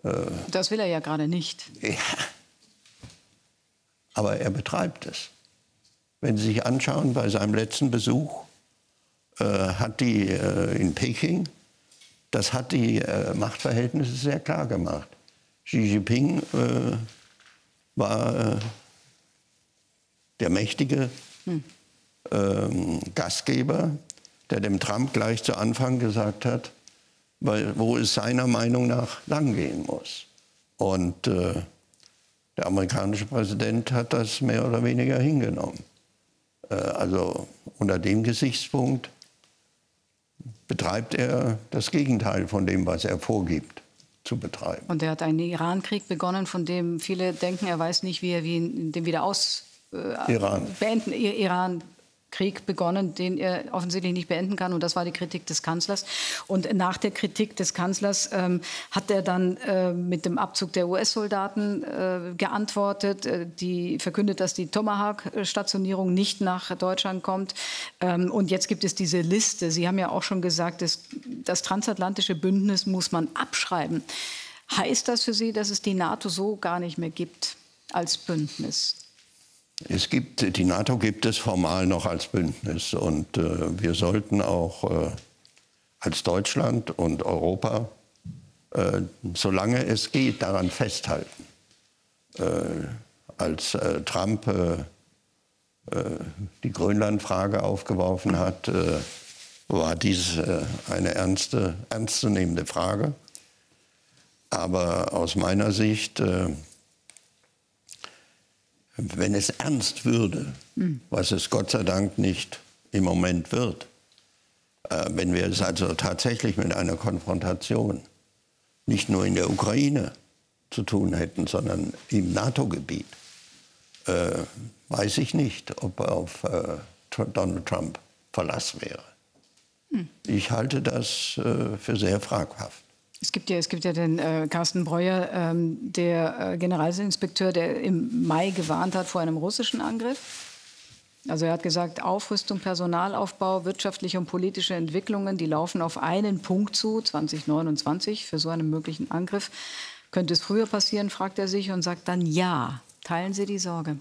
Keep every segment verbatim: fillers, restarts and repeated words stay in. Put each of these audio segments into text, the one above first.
Das will er ja gerade nicht. Ja. Aber er betreibt es. Wenn Sie sich anschauen, bei seinem letzten Besuch äh, hat die äh, in Peking, das hat die äh, Machtverhältnisse sehr klar gemacht. Xi Jinping äh, war äh, der mächtige hm. ähm, Gastgeber, der dem Trump gleich zu Anfang gesagt hat, weil, wo es seiner Meinung nach langgehen muss. Und äh, der amerikanische Präsident hat das mehr oder weniger hingenommen. Äh, also unter dem Gesichtspunkt betreibt er das Gegenteil von dem, was er vorgibt zu betreiben. Und er hat einen Iran-Krieg begonnen, von dem viele denken, er weiß nicht, wie er wie den wieder aus äh, Iran. beenden. Iran Krieg begonnen, den er offensichtlich nicht beenden kann. Und das war die Kritik des Kanzlers. Und nach der Kritik des Kanzlers ähm, hat er dann äh, mit dem Abzug der U S-Soldaten äh, geantwortet, äh, die verkündet, dass die Tomahawk-Stationierung nicht nach Deutschland kommt. Ähm, und jetzt gibt es diese Liste. Sie haben ja auch schon gesagt, das, das transatlantische Bündnis muss man abschreiben. Heißt das für Sie, dass es die NATO so gar nicht mehr gibt als Bündnis? Es gibt, die NATO gibt es formal noch als Bündnis und äh, wir sollten auch äh, als Deutschland und Europa, äh, solange es geht, daran festhalten. Äh, als äh, Trump äh, äh, die Grönlandfrage aufgeworfen hat, äh, war dies äh, eine ernste, ernstzunehmende Frage. Aber aus meiner Sicht, äh, wenn es ernst würde, was es Gott sei Dank nicht im Moment wird, äh, wenn wir es also tatsächlich mit einer Konfrontation nicht nur in der Ukraine zu tun hätten, sondern im NATO-Gebiet, äh, weiß ich nicht, ob auf äh, Donald Trump Verlass wäre. Hm. Ich halte das äh, für sehr fraghaft. Es gibt ja, es gibt ja den äh, Carsten Breuer, ähm, der äh, Generalinspekteur, der im Mai gewarnt hat vor einem russischen Angriff. Also er hat gesagt, Aufrüstung, Personalaufbau, wirtschaftliche und politische Entwicklungen, die laufen auf einen Punkt zu, zwanzig neunundzwanzig, für so einen möglichen Angriff. Könnte es früher passieren, fragt er sich und sagt dann ja. Teilen Sie die Sorge?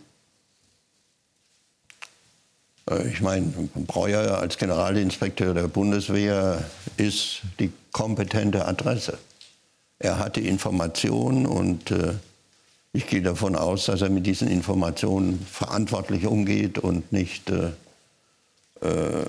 Ich meine, Breuer als Generalinspekteur der Bundeswehr ist die kompetente Adresse. Er hat die Informationen und äh, ich gehe davon aus, dass er mit diesen Informationen verantwortlich umgeht und nicht äh, äh,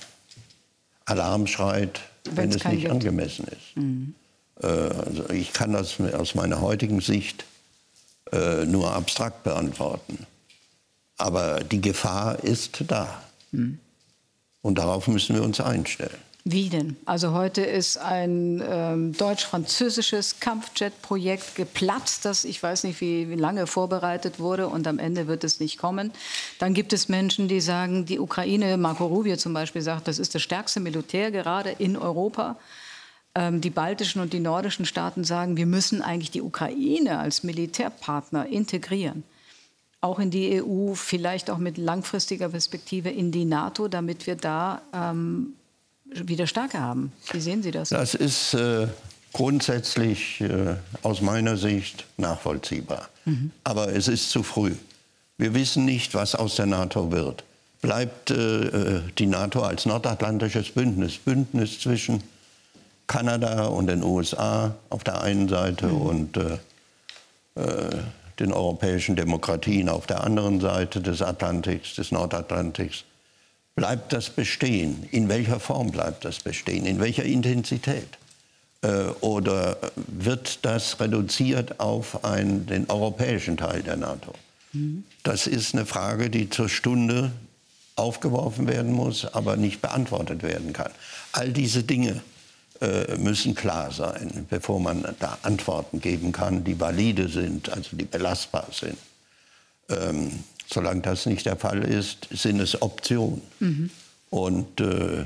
Alarm schreit, wenn es nicht angemessen ist. Mhm. Äh, also ich kann das aus meiner heutigen Sicht äh, nur abstrakt beantworten. Aber die Gefahr ist da. Hm. Und darauf müssen wir uns einstellen. Wie denn? Also heute ist ein ähm, deutsch-französisches Kampfjet-Projekt geplatzt, das ich weiß nicht, wie, wie lange vorbereitet wurde und am Ende wird es nicht kommen. Dann gibt es Menschen, die sagen, die Ukraine, Marco Rubio zum Beispiel sagt, das ist das stärkste Militär gerade in Europa. Ähm, die baltischen und die nordischen Staaten sagen, wir müssen eigentlich die Ukraine als Militärpartner integrieren. Auch in die E U, vielleicht auch mit langfristiger Perspektive in die NATO, damit wir da ähm, wieder Stärke haben. Wie sehen Sie das? Das ist äh, grundsätzlich äh, aus meiner Sicht nachvollziehbar. Mhm. Aber es ist zu früh. Wir wissen nicht, was aus der NATO wird. Bleibt äh, die NATO als nordatlantisches Bündnis, Bündnis zwischen Kanada und den U S A auf der einen Seite mhm. und äh, äh, den europäischen Demokratien auf der anderen Seite des Atlantiks, des Nordatlantiks. Bleibt das bestehen? In welcher Form bleibt das bestehen? In welcher Intensität? Äh, oder wird das reduziert auf einen, den europäischen Teil der NATO? Mhm. Das ist eine Frage, die zur Stunde aufgeworfen werden muss, aber nicht beantwortet werden kann. All diese Dinge äh, müssen klar sein, bevor man da Antworten geben kann, die valide sind, also die belastbar sind. Ähm, solange das nicht der Fall ist, sind es Optionen. Mhm. Und äh,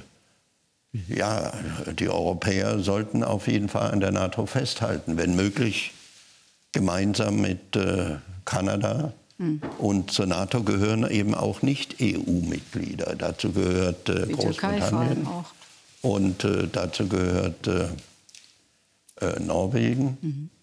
ja, die Europäer sollten auf jeden Fall an der NATO festhalten, wenn möglich gemeinsam mit äh, Kanada. Mhm. Und zur NATO gehören eben auch Nicht-E U-Mitglieder. Dazu gehört äh, Großbritannien. Und äh, dazu gehört äh, äh, Norwegen. Mhm.